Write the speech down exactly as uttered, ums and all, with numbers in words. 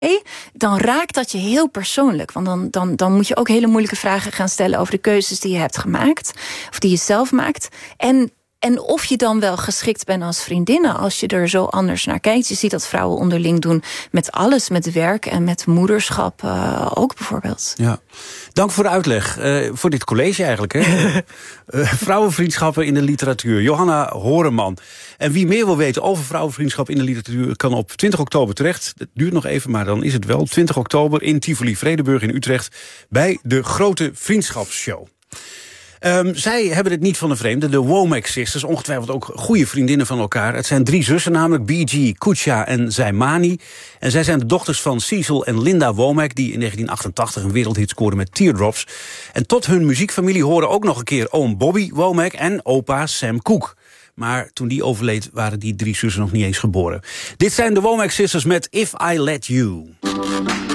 dan raakt dat je heel persoonlijk. Want dan, dan, dan moet je ook hele moeilijke vragen gaan stellen over de keuzes die je hebt gemaakt. Of die je zelf maakt. En En of je dan wel geschikt bent als vriendinnen als je er zo anders naar kijkt. Je ziet dat vrouwen onderling doen met alles, met werk en met moederschap uh, ook bijvoorbeeld. Ja. Dank voor de uitleg. Uh, voor dit college eigenlijk. Hè? uh, vrouwenvriendschappen in de literatuur. Johanna Horeman. En wie meer wil weten over vrouwenvriendschap in de literatuur kan op twintig oktober terecht. Het duurt nog even, maar dan is het wel. twintig oktober in Tivoli Vredenburg in Utrecht bij de Grote Vriendschapsshow. Um, zij hebben het niet van een vreemde, de Womack Sisters. Ongetwijfeld ook goede vriendinnen van elkaar. Het zijn drie zussen, namelijk B G, Kucha en Zaimani. En zij zijn de dochters van Cecil en Linda Womack, die in negentien achtentachtig een wereldhit scoorden met Teardrops. En tot hun muziekfamilie horen ook nog een keer oom Bobby Womack en opa Sam Cooke. Maar toen die overleed waren die drie zussen nog niet eens geboren. Dit zijn de Womack Sisters met If I Let You.